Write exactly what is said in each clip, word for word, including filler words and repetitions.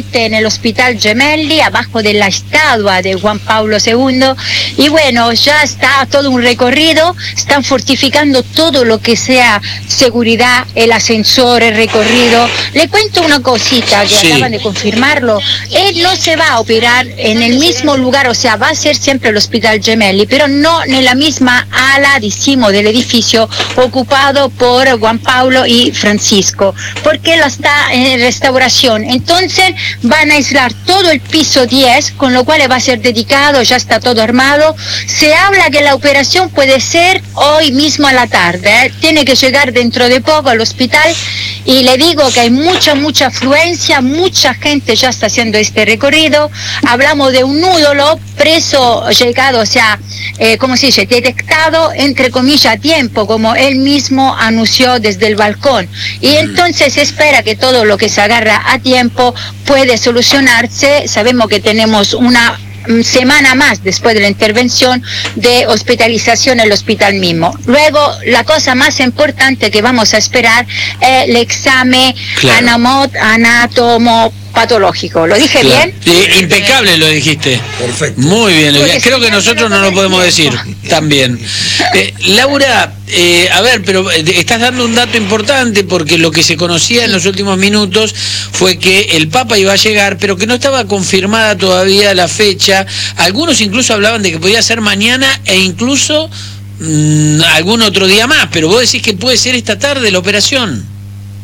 parte en el Hospital Gemelli, abajo de la estatua de Juan Pablo segundo, y bueno, ya está todo un recorrido, están fortificando todo lo que sea seguridad, el ascensor, el recorrido. Le cuento una cosita que sí. acaban de confirmarlo, él no se va a operar en el mismo lugar, o sea, va a ser siempre el Hospital Gemelli, pero no en la misma ala, decimos, del edificio ocupado por Juan Pablo y Francisco, porque él está en restauración. Entonces van a aislar todo el piso diez, con lo cual va a ser dedicado, ya está todo armado. Se habla que la operación puede ser hoy mismo a la tarde, ¿eh? Tiene que llegar dentro de poco al hospital, y le digo que hay mucha, mucha afluencia, mucha gente ya está haciendo este recorrido. Hablamos de un nódulo preso, llegado, o sea, eh, ¿cómo se dice?, detectado, entre comillas, a tiempo, como él mismo anunció desde el balcón. Y entonces se espera que todo lo que se agarra a tiempo puede solucionarse. Sabemos que tenemos una semana más después de la intervención de hospitalización en el hospital mismo. Luego, la cosa más importante que vamos a esperar es el examen claro. anamot, anatomo patológico. ¿Lo dije claro. bien? Sí, impecable lo dijiste. Perfecto. Muy bien. Porque creo que nosotros no lo podemos decir también. Eh, Laura, eh, a ver, pero estás dando un dato importante, porque lo que se conocía en los últimos minutos fue que el Papa iba a llegar, pero que no estaba confirmada todavía la fecha. Algunos incluso hablaban de que podía ser mañana e incluso mmm, algún otro día más, pero vos decís que puede ser esta tarde la operación.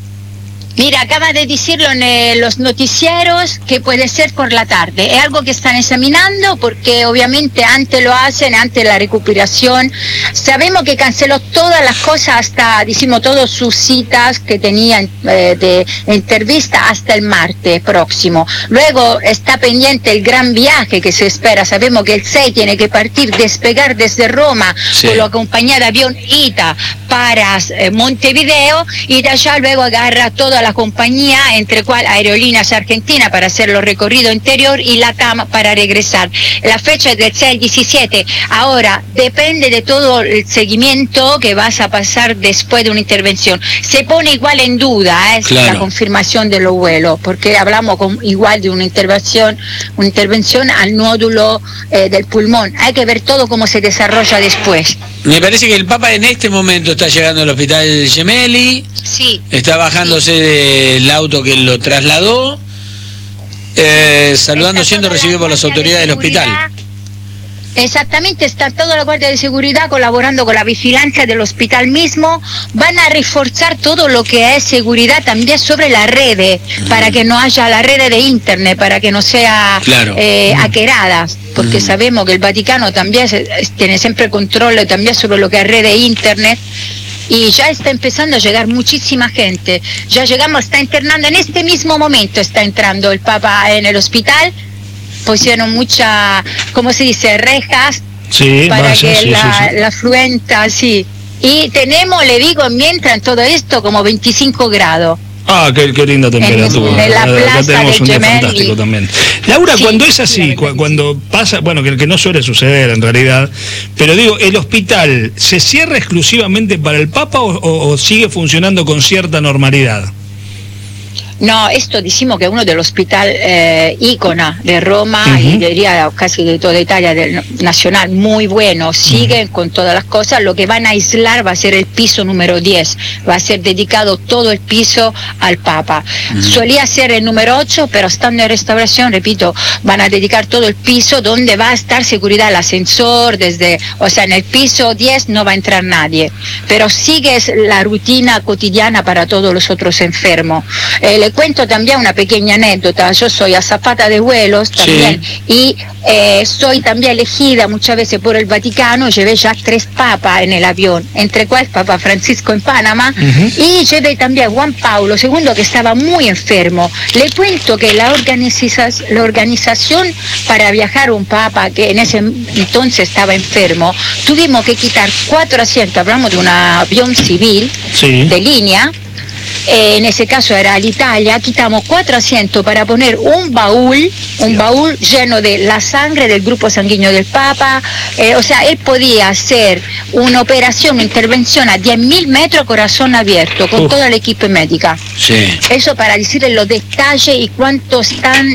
Mira, acaba de decirlo en eh, los noticieros que puede ser por la tarde. Es algo que están examinando, porque obviamente antes lo hacen, antes de la recuperación. Sabemos que canceló todas las cosas hasta, decimos, todas sus citas que tenía eh, de entrevista hasta el martes próximo. Luego está pendiente el gran viaje que se espera. Sabemos que el seis tiene que partir, despegar desde Roma, sí. con lo acompañado de avión I T A para eh, Montevideo, y de allá luego agarra toda la compañía, entre cual Aerolíneas Argentina para hacer los recorridos interior y LATAM para regresar. La fecha es del seis al diecisiete. Ahora, depende de todo el seguimiento que vas a pasar después de una intervención. Se pone igual en duda, ¿eh? Claro. La confirmación de los vuelos, porque hablamos con, igual de una intervención, una intervención al nódulo eh, del pulmón. Hay que ver todo cómo se desarrolla después. Me parece que el Papa en este momento está llegando al Hospital Gemelli. Sí. Está bajándose sí. del auto que lo trasladó, eh, saludando, está siendo recibido por las autoridades del hospital. Exactamente, está toda la Guardia de Seguridad colaborando con la vigilancia del hospital mismo. Van a reforzar todo lo que es seguridad también sobre la red, mm. para que no haya la red de internet, para que no sea claro. eh, hackerada, porque mm. sabemos que el Vaticano también se, tiene siempre control también sobre lo que es red de internet. Y ya está empezando a llegar muchísima gente. Ya llegamos, está internando, en este mismo momento está entrando el Papa en el hospital. Pusieron mucha, ¿cómo se dice?, rejas, sí, para vaya, que sí, la, sí, sí. la afluenta, sí. Y tenemos, le digo, mientras en todo esto, como veinticinco grados. Ah, qué, qué linda temperatura. En, en la plaza Acá tenemos un día Gemelli. fantástico también. Laura, sí, cuando es así, cu cuando pasa, bueno, que, que no suele suceder en realidad, pero digo, ¿el hospital se cierra exclusivamente para el Papa o, o, o sigue funcionando con cierta normalidad? No, esto decimos que es uno de los hospitales eh, ícona de Roma, uh-huh. y diría casi de toda Italia, del nacional, muy bueno. Siguen uh-huh. con todas las cosas. Lo que van a aislar va a ser el piso número diez. Va a ser dedicado todo el piso al Papa. Uh-huh. Solía ser el número ocho, pero estando en restauración, repito, van a dedicar todo el piso donde va a estar seguridad, el ascensor, desde, o sea, en el piso diez no va a entrar nadie. Pero sigue la rutina cotidiana para todos los otros enfermos. Eh, Le cuento también una pequeña anécdota. Yo soy azafata de vuelos también, sí. y eh, soy también elegida muchas veces por el Vaticano. Llevé ya tres papas en el avión, entre cuales Papa Francisco en Panamá, uh-huh. y llevé también a Juan Pablo segundo, que estaba muy enfermo. Le cuento que la, organiza la organización para viajar un Papa que en ese entonces estaba enfermo, tuvimos que quitar cuatro asientos, hablamos de un avión civil, sí. de línea. Eh, en ese caso era l'Italia, quitamos cuatro asientos para poner un baúl, un baúl lleno de la sangre del grupo sanguíneo del Papa, eh, o sea, él podía hacer una operación, una intervención a diez mil metros corazón abierto, con uh. toda la equipo médica. Sí. Eso para decirle los detalles y cuánto están